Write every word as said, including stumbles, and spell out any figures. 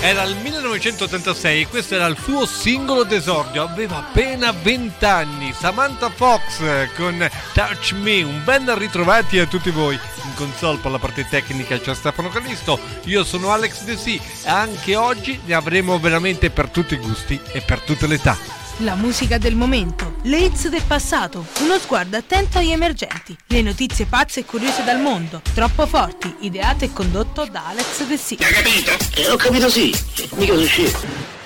Era il millenovecentottantasei e questo era il suo singolo d'esordio, aveva appena venti anni. Samantha Fox con Touch Me. Un ben ritrovati a tutti voi. In console per la parte tecnica c'è Stefano Callisto, io sono Alex De Sì e anche oggi ne avremo veramente per tutti i gusti e per tutte le età. La musica del momento, le hits del passato, uno sguardo attento agli emergenti, le notizie pazze e curiose dal mondo, troppo forti, ideato e condotto da Alex De Sì. Hai capito? Eh, ho capito sì, mica sono scemo.